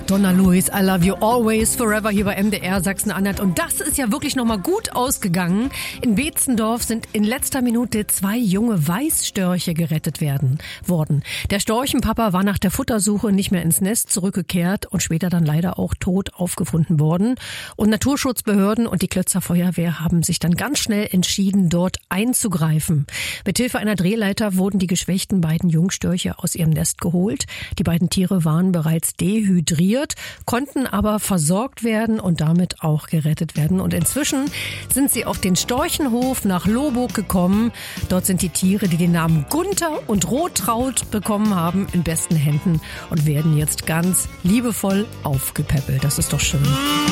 Donna Luis, I Love You Always Forever hier bei MDR Sachsen-Anhalt. Und das ist ja wirklich nochmal gut ausgegangen. In Beetzendorf sind in letzter Minute 2 junge Weißstörche gerettet worden. Der Storchenpapa war nach der Futtersuche nicht mehr ins Nest zurückgekehrt und später dann leider auch tot aufgefunden worden. Und Naturschutzbehörden und die Klötzer Feuerwehr haben sich dann ganz schnell entschieden, dort einzugreifen. Mithilfe einer Drehleiter wurden die geschwächten beiden Jungstörche aus ihrem Nest geholt. Die beiden Tiere waren bereits dehydriert, konnten aber versorgt werden und damit auch gerettet werden. Und inzwischen sind sie auf den Storchenhof nach Lohburg gekommen. Dort sind die Tiere, die den Namen Gunther und Rottraut bekommen haben, in besten Händen und werden jetzt ganz liebevoll aufgepäppelt. Das ist doch schön.